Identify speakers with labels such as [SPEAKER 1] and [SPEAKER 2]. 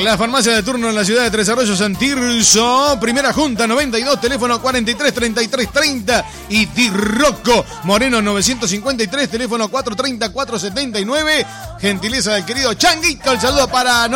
[SPEAKER 1] La farmacia de turno en la ciudad de Tres Arroyos, en Tirso. Primera Junta, 92, teléfono 43 33 30. Y Tirroco, Moreno 953, teléfono 430 479. Gentileza del querido Changuito. El saludo para